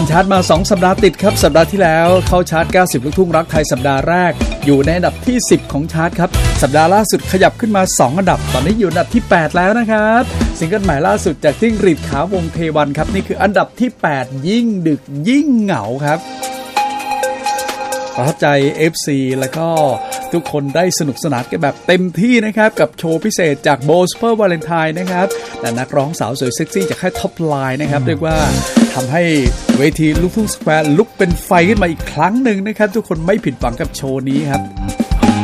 นชาร์ตมา2สัปดาห์ติดครับสัปดาห์ที่แล้วเข้าชาร์ต90ลูกทุ่งรักไทยสัปดาห์แรกอยู่ในอันดับที่10ของชาร์ตครับสัปดาห์ล่าสุดขยับขึ้นมา2อันดับตอนนี้อยู่อันดับที่8แล้วนะครับซิงเกิลใหม่ล่าสุดจากจิ้งหรีดขาววงเทวันครับนี่คืออันดับที่8ยิ่งดึกยิ่งเหงาครับประทับใจ FC แล้วก็ทุกคนได้สนุกสนานกันแบบเต็มที่นะครับกับโชว์พิเศษจากโบสเปอร์วาเลนไทน์นะครับและนักร้องสาวสวยเซ็กซี่จากค่ายท็อปไลน์นะครับเรียกว่าทำให้เวทีลูกทุ่งสแควร์ลุกเป็นไฟขึ้นมาอีกครั้งหนึ่งนะครับทุกคนไม่ผิดหวังกับโชว์นี้ครับ